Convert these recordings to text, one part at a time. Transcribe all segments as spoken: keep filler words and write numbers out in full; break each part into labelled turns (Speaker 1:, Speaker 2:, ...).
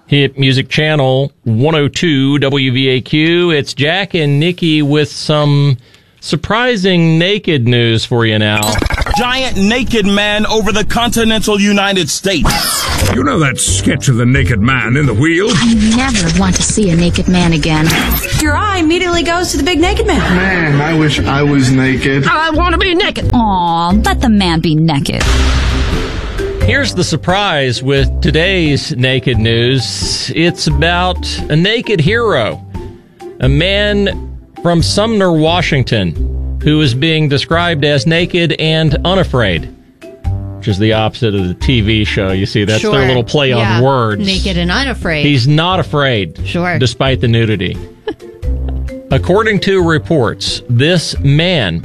Speaker 1: Hit Music Channel one oh two W V A Q. It's Jack and Nikki with some surprising naked news for you now.
Speaker 2: Giant naked man over the continental United States.
Speaker 3: You know that sketch of the naked man in the wheel?
Speaker 4: I never want to see a naked man again.
Speaker 5: Your eye immediately goes to the big naked man.
Speaker 6: Man, I wish I was naked.
Speaker 4: I want to be naked. Aw, let the man be naked.
Speaker 1: Here's the surprise with today's naked news. It's about a naked hero, a man from Sumner, Washington, who is being described as naked and unafraid, which is the opposite of the T V show. You see, that's
Speaker 7: Sure.
Speaker 1: their little play
Speaker 7: Yeah.
Speaker 1: on words.
Speaker 7: Naked and unafraid.
Speaker 1: He's not afraid,
Speaker 7: Sure.
Speaker 1: despite the nudity. According to reports, this man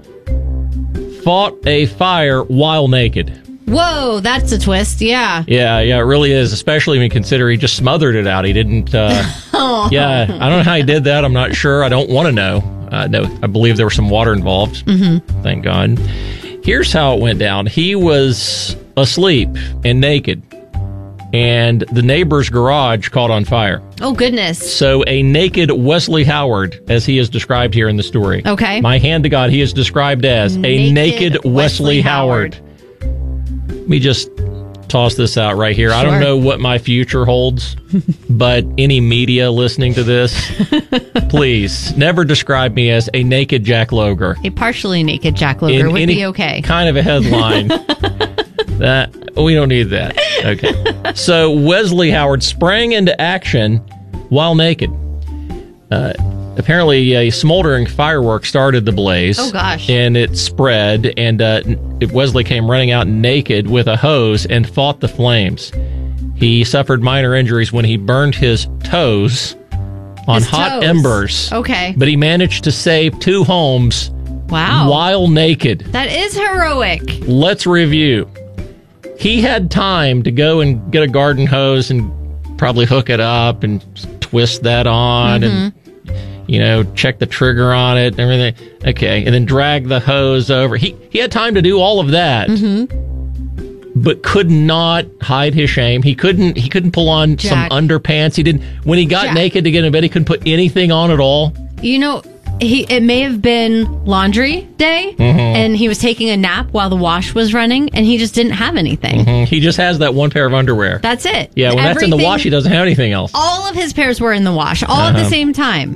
Speaker 1: fought a fire while naked.
Speaker 7: Whoa, that's a twist. Yeah.
Speaker 1: Yeah, yeah, it really is, especially when you consider he just smothered it out. He didn't, uh,
Speaker 7: Oh.
Speaker 1: yeah, I don't know how he did that. I'm not sure. I don't want to know. Uh, no, I believe there was some water involved. Mm-hmm. Thank God. Here's how it went down. He was asleep and naked, and the neighbor's garage caught on fire.
Speaker 7: Oh, goodness.
Speaker 1: So a naked Wesley Howard, as he is described here in the story.
Speaker 7: Okay.
Speaker 1: My hand to God, he is described as
Speaker 7: Naked
Speaker 1: a naked Wesley,
Speaker 7: Wesley
Speaker 1: Howard.
Speaker 7: Howard.
Speaker 1: Let me just toss this out right here. I don't
Speaker 7: Sure.
Speaker 1: know what my future holds, but any media listening to this, please never describe me as a naked Jack Loger.
Speaker 7: A partially naked Jack Loger
Speaker 1: In
Speaker 7: would
Speaker 1: any
Speaker 7: be okay.
Speaker 1: kind of a headline. That we don't need that. Okay. So Wesley Howard sprang into action while naked. Uh, apparently, a smoldering firework started the blaze.
Speaker 7: Oh, gosh.
Speaker 1: And it spread, and uh, Wesley came running out naked with a hose and fought the flames. He suffered minor injuries when he burned his toes on
Speaker 7: His
Speaker 1: hot
Speaker 7: toes.
Speaker 1: embers.
Speaker 7: Okay.
Speaker 1: But he managed to save two homes
Speaker 7: Wow.
Speaker 1: while naked.
Speaker 7: That is heroic.
Speaker 1: Let's review. He had time to go and get a garden hose and probably hook it up and twist that on
Speaker 7: Mm-hmm.
Speaker 1: and, you know, check the trigger on it and everything. Okay. And then drag the hose over. He, he had time to do all of that,
Speaker 7: Mm-hmm.
Speaker 1: but could not hide his shame. He couldn't, he couldn't pull on
Speaker 7: Jack.
Speaker 1: some underpants. He didn't, when he got
Speaker 7: Jack.
Speaker 1: naked to get in bed, he couldn't put anything on at all.
Speaker 7: You know, he it may have been laundry day,
Speaker 1: Mm-hmm.
Speaker 7: and he was taking a nap while the wash was running, and he just didn't have anything.
Speaker 1: Mm, He just has that one pair of underwear.
Speaker 7: That's it.
Speaker 1: Yeah. When that's in the
Speaker 7: Everything-
Speaker 1: wash, he doesn't have anything else.
Speaker 7: All of his pairs were in the wash, all at the
Speaker 1: Uh-huh.
Speaker 7: same time.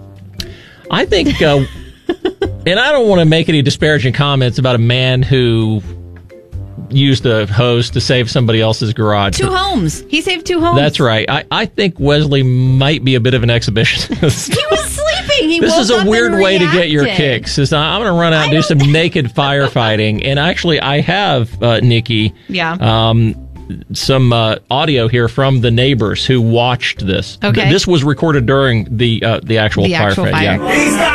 Speaker 1: I think, uh, and I don't want to make any disparaging comments about a man who used a hose to save somebody else's garage.
Speaker 7: Two
Speaker 1: but
Speaker 7: homes. He saved two homes.
Speaker 1: That's right. I, I think Wesley might be a bit of an exhibitionist.
Speaker 7: He was sleeping. He
Speaker 1: This
Speaker 7: woke
Speaker 1: is
Speaker 7: up
Speaker 1: a weird
Speaker 7: and
Speaker 1: way to get your
Speaker 7: reacted.
Speaker 1: kicks. Is I'm going to run out and do some naked firefighting. And actually, I have, uh, Nikki,
Speaker 7: Yeah.
Speaker 1: um, some uh, audio here from the neighbors who watched this.
Speaker 7: Okay.
Speaker 1: This was recorded during the uh, the actual
Speaker 7: The actual
Speaker 1: firefight.
Speaker 7: fire.
Speaker 1: Yeah.